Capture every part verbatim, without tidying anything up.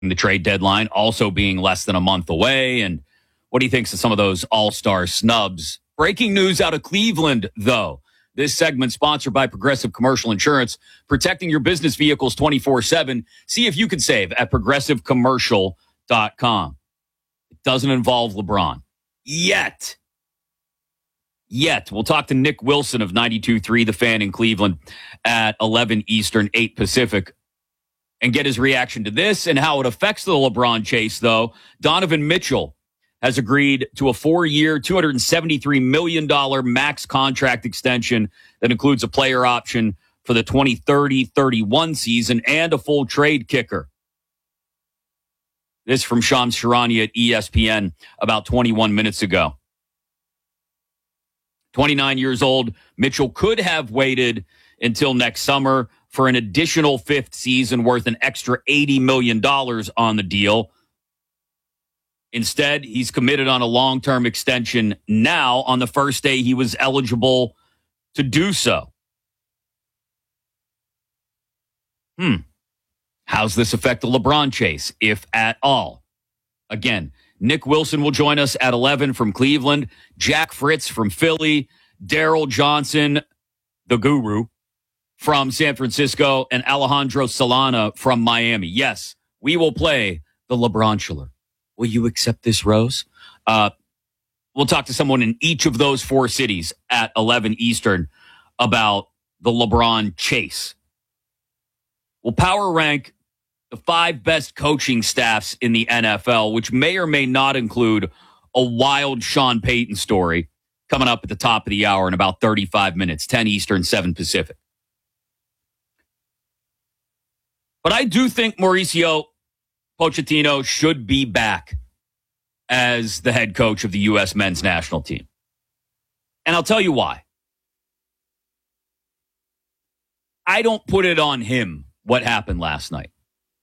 the trade deadline also being less than a month away. And what do you think of some of those all-star snubs? Breaking news out of Cleveland, though. This segment sponsored by Progressive Commercial Insurance, protecting your business vehicles twenty-four seven. See if you can save at progressive commercial dot com. It doesn't involve LeBron. Yet. Yet. We'll talk to Nick Wilson of ninety-two point three, The Fan in Cleveland, at eleven Eastern, eight Pacific, and get his reaction to this and how it affects the LeBron chase, though. Donovan Mitchell has agreed to a four-year, two hundred seventy-three million dollars max contract extension that includes a player option for the twenty thirty thirty-one season and a full trade kicker. This from Shams Charania at E S P N about twenty-one minutes ago. twenty-nine years old, Mitchell could have waited until next summer for an additional fifth season worth an extra eighty million dollars on the deal. Instead, he's committed on a long-term extension now on the first day he was eligible to do so. Hmm. How's this affect the LeBron chase, if at all? Again, Nick Wilson will join us at eleven from Cleveland, Jack Fritz from Philly, Daryl Johnson, the guru, from San Francisco, and Alejandro Solana from Miami. Yes, we will play the LeBronchular. Will you accept this, Rose? Uh, we'll talk to someone in each of those four cities at eleven Eastern about the LeBron chase. We'll power rank the five best coaching staffs in the N F L, which may or may not include a wild Sean Payton story coming up at the top of the hour in about thirty-five minutes, ten Eastern, seven Pacific. But I do think Mauricio Pochettino should be back as the head coach of the U S men's national team. And I'll tell you why. I don't put it on him what happened last night.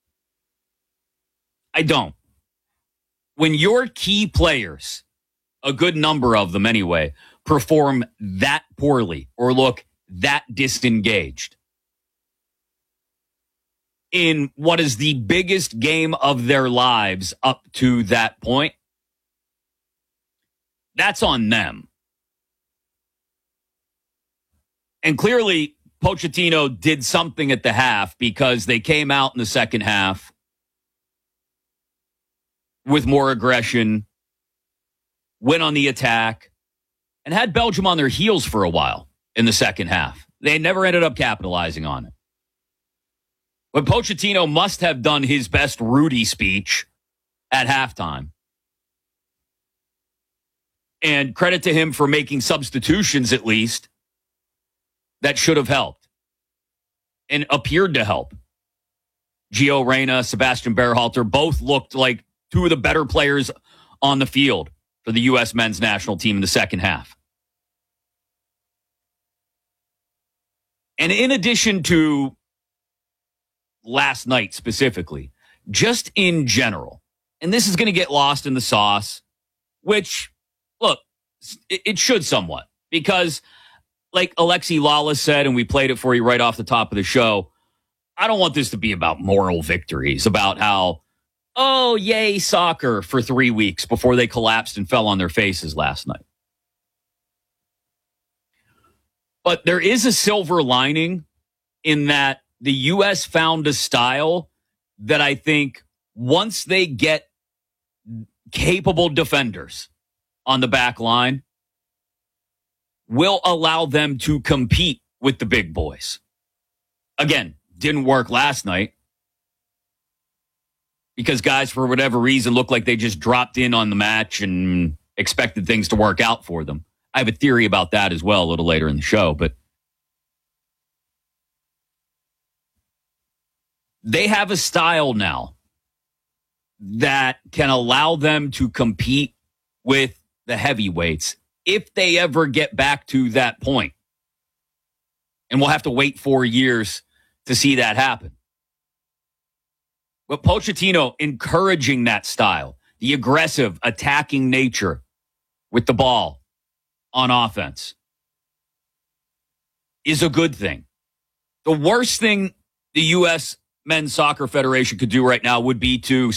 I don't. When your key players, a good number of them anyway, perform that poorly or look that disengaged in what is the biggest game of their lives up to that point, that's on them. And clearly, Pochettino did something at the half because they came out in the second half with more aggression, went on the attack, and had Belgium on their heels for a while in the second half. They never ended up capitalizing on it. But Pochettino must have done his best Rudy speech at halftime. And credit to him for making substitutions, at least, that should have helped and appeared to help. Gio Reyna, Sebastian Berhalter both looked like two of the better players on the field for the U S men's national team in the second half. And in addition to last night specifically, just in general, and this is going to get lost in the sauce, which, look, it, it should somewhat, because like Alexi Lawless said, and we played it for you right off the top of the show, I don't want this to be about moral victories, about how, oh, yay, soccer for three weeks before they collapsed and fell on their faces last night. But there is a silver lining in that the U S found a style that I think once they get capable defenders on the back line, will allow them to compete with the big boys. Again, didn't work last night because guys, for whatever reason, looked like they just dropped in on the match and expected things to work out for them. I have a theory about that as well a little later in the show, but they have a style now that can allow them to compete with the heavyweights if they ever get back to that point. And we'll have to wait four years to see that happen. But Pochettino encouraging that style, the aggressive, attacking nature with the ball on offense, is a good thing. The worst thing the U S Men's Soccer Federation could do right now would be to